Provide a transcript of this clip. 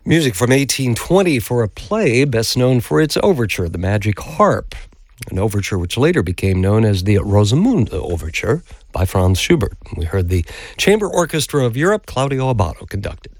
Music from 1820 for a play best known for its overture, The Magic Harp, an overture which later became known as the Rosamunde Overture by Franz Schubert. We heard the Chamber Orchestra of Europe, Claudio Abbado, conducted.